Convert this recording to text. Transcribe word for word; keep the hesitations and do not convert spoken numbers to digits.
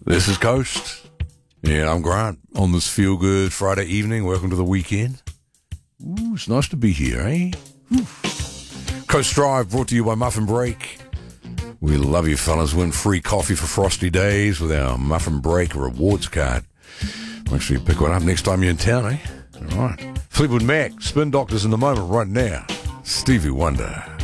This is Coast. Yeah, I'm Grant on this feel-good Friday evening. Welcome to the weekend. Ooh, it's nice to be here, eh? Whew. Coast Drive brought to you by Muffin Break. We love you fellas. Win free coffee for frosty days with our Muffin Break rewards card. Make sure you pick one up next time you're in town, eh? All right. Fleetwood Mac, Spin Doctors in the moment right now. Stevie Wonder.